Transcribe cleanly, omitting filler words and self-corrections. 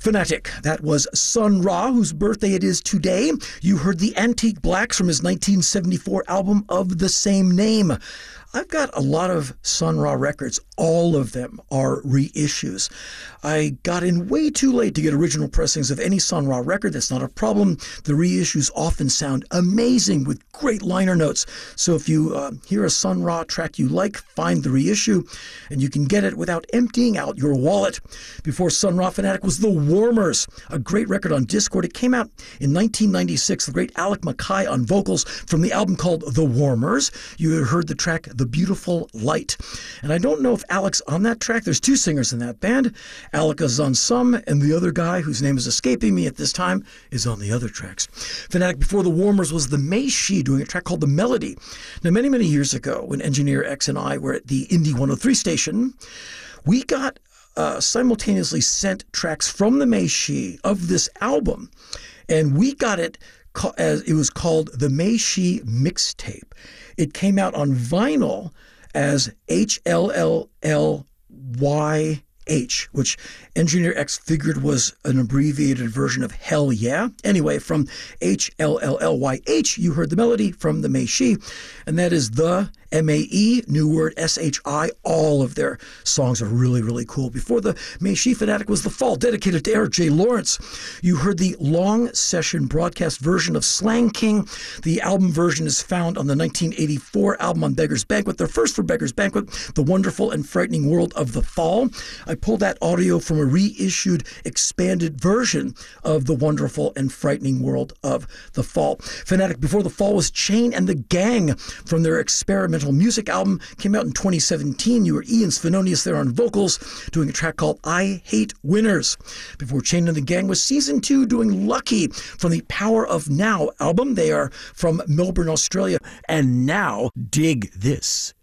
Fanatic. That was Sun Ra, whose birthday it is today. You heard the Antique Blacks from his 1974 album of the same name. I've got a lot of Sun Ra records. All of them are reissues. I got in way too late to get original pressings of any Sun Ra record. That's not a problem. The reissues often sound amazing with great liner notes. So if you hear a Sun Ra track you like, find the reissue, and you can get it without emptying out your wallet. Before Sun Ra, Fanatic was The Warmers, a great record on Dischord. It came out in 1996. The great Alec Mackay on vocals from the album called The Warmers. You heard the track The Beautiful Light. And I don't know if Alec's on that track. There's two singers in that band. Alec is on some, and the other guy, whose name is escaping me at this time, is on the other tracks. Fanatic before The Warmers was the Mei Shi doing a track called The Melody. Now, many, many years ago, when Engineer X and I were at the Indie 103 station, we got simultaneously sent tracks from the Mei Shi of this album, and we got it as it was called the Mei Shi Mixtape. It came out on vinyl as HLLLYH, which Engineer X figured was an abbreviated version of Hell Yeah. Anyway, from HLLLYH, you heard The Melody from the Mei Shi, and that is the M-A-E, new word, S-H-I. All of their songs are really, really cool. Before the Mei Shi, Fanatic was The Fall, dedicated to Eric J. Lawrence. You heard the long session broadcast version of Slang King. The album version is found on the 1984 album on Beggar's Banquet, their first for Beggar's Banquet, The Wonderful and Frightening World of the Fall. I pulled that audio from a reissued, expanded version of The Wonderful and Frightening World of the Fall. Fanatic before The Fall was Chain and the Gang from their experimental music album. Came out in 2017. You were Ian Svenonius there on vocals, doing a track called I Hate Winners. Before Chain and the Gang was Season 2, doing Lucky from the Power of Now album. They are from Melbourne, Australia. And now, dig this.